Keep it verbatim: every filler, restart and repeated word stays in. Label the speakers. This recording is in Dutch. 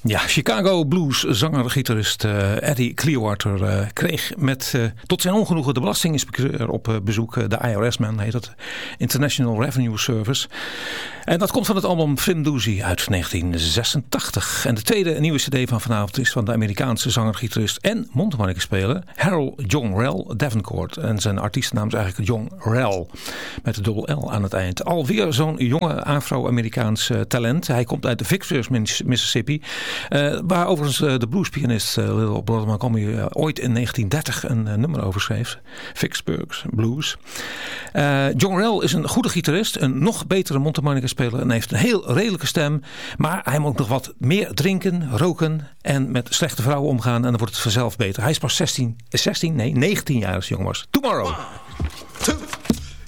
Speaker 1: Ja, Chicago Blues zanger-gitarist uh, Eddie Clearwater uh, kreeg met uh, tot zijn ongenoegen de belastinginspecteur op uh, bezoek. Uh, de I R S-man heet het, International Revenue Service. En dat komt van het album Slim Doozy uit negentien zesentachtig. En de tweede nieuwe cd van vanavond is van de Amerikaanse zanger-gitarist en mondharmonica-speler Harold John Rell Davenport. En zijn artiestennaam is eigenlijk John Rell met de dubbel L aan het eind. Alweer zo'n jonge Afro-Amerikaans uh, talent. Hij komt uit Vicksburg, Mississippi. Uh, waar overigens uh, de bluespianist uh, Little Brother Montgomery uh, ooit in negentien dertig een uh, nummer over schreef. Vicksburg Blues. Uh, John Rell is een goede gitarist, een nog betere mondharmonica speler en heeft een heel redelijke stem. Maar hij moet nog wat meer drinken, roken en met slechte vrouwen omgaan en dan wordt het vanzelf beter. Hij is pas zestien, zestien nee, negentien jaar als jong was. Tomorrow.
Speaker 2: One, two.